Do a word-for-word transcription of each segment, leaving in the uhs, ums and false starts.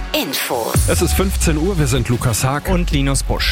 Infos. Es ist fünfzehn Uhr, wir sind Lukas Haag und Linus Busch.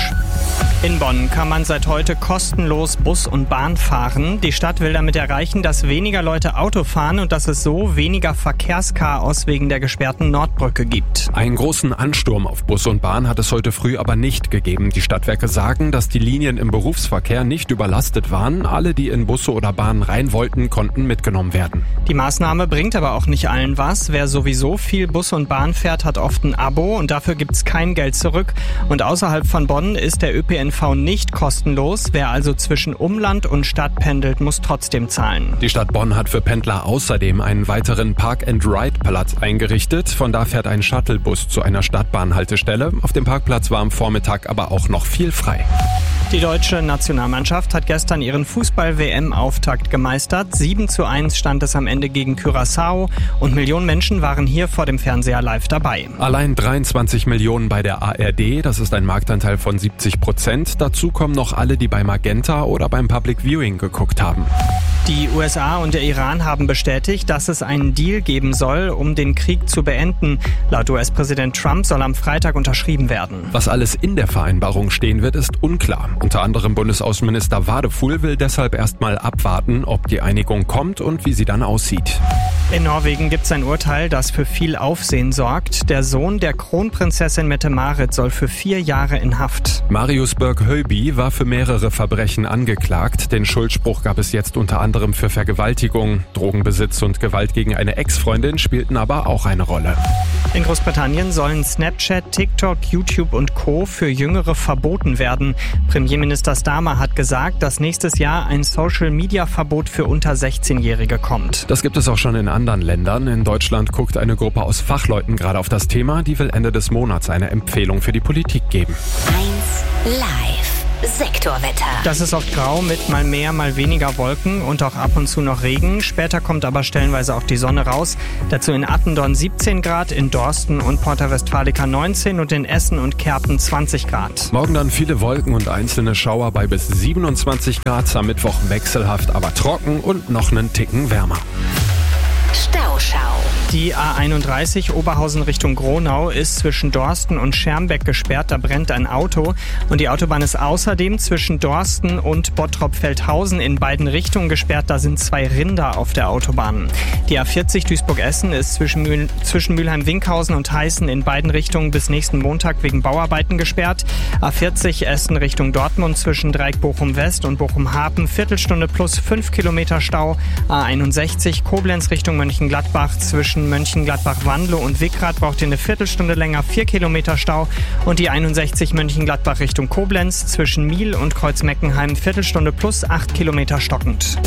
In Bonn kann man seit heute kostenlos Bus und Bahn fahren. Die Stadt will damit erreichen, dass weniger Leute Auto fahren und dass es so weniger Verkehrschaos wegen der gesperrten Nordbrücke gibt. Einen großen Ansturm auf Bus und Bahn hat es heute früh aber nicht gegeben. Die Stadtwerke sagen, dass die Linien im Berufsverkehr nicht überlastet waren. Alle, die in Busse oder Bahnen rein wollten, konnten mitgenommen werden. Die Maßnahme bringt aber auch nicht allen was. Wer sowieso viel Bus und Bahn fährt, hat oft ein Abo und dafür gibt's kein Geld zurück. Und außerhalb von Bonn ist der Ö P N V nicht kostenlos. Wer also zwischen Umland und Stadt pendelt, muss trotzdem zahlen. Die Stadt Bonn hat für Pendler außerdem einen weiteren Park-and-Ride-Platz eingerichtet. Von da fährt ein Shuttlebus zu einer Stadtbahnhaltestelle. Auf dem Parkplatz war am Vormittag aber auch noch viel frei. Die deutsche Nationalmannschaft hat gestern ihren Fußball-W M-Auftakt gemeistert. sieben zu eins stand es am Ende gegen Curaçao und Millionen Menschen waren hier vor dem Fernseher live dabei. Allein dreiundzwanzig Millionen bei der A R D, das ist ein Marktanteil von siebzig Prozent. Dazu kommen noch alle, die bei Magenta oder beim Public Viewing geguckt haben. Die U S A und der Iran haben bestätigt, dass es einen Deal geben soll, um den Krieg zu beenden. Laut U S-Präsident Trump soll am Freitag unterschrieben werden. Was alles in der Vereinbarung stehen wird, ist unklar. Unter anderem Bundesaußenminister Wadefuhl will deshalb erstmal abwarten, ob die Einigung kommt und wie sie dann aussieht. In Norwegen gibt es ein Urteil, das für viel Aufsehen sorgt. Der Sohn der Kronprinzessin Mette-Marit soll für vier Jahre in Haft. Marius Berg-Høiby war für mehrere Verbrechen angeklagt. Den Schuldspruch gab es jetzt unter anderem für Vergewaltigung. Drogenbesitz und Gewalt gegen eine Ex-Freundin spielten aber auch eine Rolle. In Großbritannien sollen Snapchat, TikTok, YouTube und Co. für Jüngere verboten werden. Premierminister Starmer hat gesagt, dass nächstes Jahr ein Social-Media-Verbot für unter sechzehnjährige kommt. Das gibt es auch schon in anderen Ländern. In Deutschland guckt eine Gruppe aus Fachleuten gerade auf das Thema. Die will Ende des Monats eine Empfehlung für die Politik geben. eins Live. Sektorwetter. Das ist oft grau mit mal mehr, mal weniger Wolken und auch ab und zu noch Regen. Später kommt aber stellenweise auch die Sonne raus. Dazu in Attendorn siebzehn Grad, in Dorsten und Porta Westfalica neunzehn und in Essen und Kerpen zwanzig Grad. Morgen dann viele Wolken und einzelne Schauer bei bis siebenundzwanzig Grad. Am Mittwoch wechselhaft, aber trocken und noch einen Ticken wärmer. Stauschau. Die A einunddreißig Oberhausen Richtung Gronau ist zwischen Dorsten und Schermbeck gesperrt. Da brennt ein Auto. Und die Autobahn ist außerdem zwischen Dorsten und Bottrop-Feldhausen in beiden Richtungen gesperrt. Da sind zwei Rinder auf der Autobahn. Die A vierzig Duisburg-Essen ist zwischen, Mühl- zwischen Mülheim-Winkhausen und Heißen in beiden Richtungen bis nächsten Montag wegen Bauarbeiten gesperrt. A vierzig Essen Richtung Dortmund zwischen Dreieck Bochum-West und Bochum-Hapen. Viertelstunde plus fünf Kilometer Stau. A einundsechzig Koblenz Richtung Mönchengladbach zwischen Mönchengladbach-Wandelow und Wickrath braucht ihr eine Viertelstunde länger, vier Kilometer Stau. Und die einundsechzig Mönchengladbach Richtung Koblenz zwischen Miel und Kreuzmeckenheim Viertelstunde plus acht Kilometer stockend.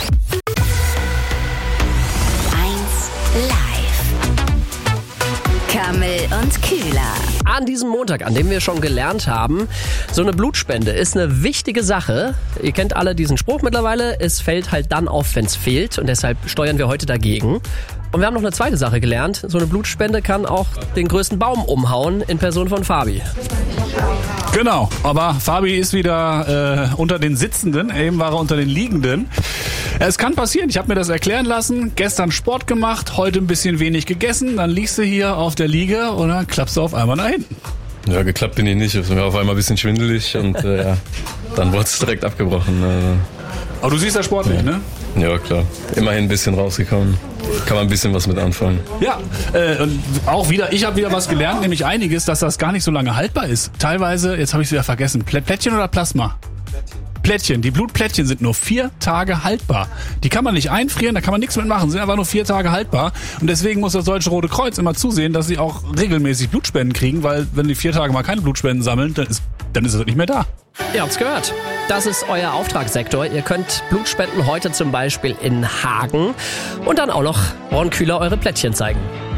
eins Live. Kammel und Kühler. An diesem Montag, an dem wir schon gelernt haben, so eine Blutspende ist eine wichtige Sache. Ihr kennt alle diesen Spruch mittlerweile, es fällt halt dann auf, wenn es fehlt und deshalb steuern wir heute dagegen. Und wir haben noch eine zweite Sache gelernt, so eine Blutspende kann auch den größten Baum umhauen in Person von Fabi. Genau, aber Fabi ist wieder äh, unter den Sitzenden, eben war er unter den Liegenden. Es kann passieren, ich habe mir das erklären lassen, gestern Sport gemacht, heute ein bisschen wenig gegessen, dann liegst du hier auf der Liege und dann klappst du auf einmal nach hinten. Ja, geklappt bin ich nicht, es war auf einmal ein bisschen schwindelig und äh, ja, dann wurde es direkt abgebrochen. Also. Aber du siehst ja Sport nicht, ne? Ja, klar. Immerhin ein bisschen rausgekommen. Kann man ein bisschen was mit anfangen. Ja, äh, und auch wieder, ich habe wieder was gelernt, nämlich einiges, dass das gar nicht so lange haltbar ist. Teilweise, jetzt habe ich es wieder vergessen, Plä- Plättchen oder Plasma? Plättchen. Die Blutplättchen sind nur vier Tage haltbar. Die kann man nicht einfrieren, da kann man nichts mitmachen, sind einfach nur vier Tage haltbar. Und deswegen muss das Deutsche Rote Kreuz immer zusehen, dass sie auch regelmäßig Blutspenden kriegen, weil wenn die vier Tage mal keine Blutspenden sammeln, dann ist, dann ist es nicht mehr da. Ihr habt's gehört. Das ist euer Auftragssektor. Ihr könnt Blut spenden heute zum Beispiel in Hagen und dann auch noch Ron Kühler eure Plättchen zeigen.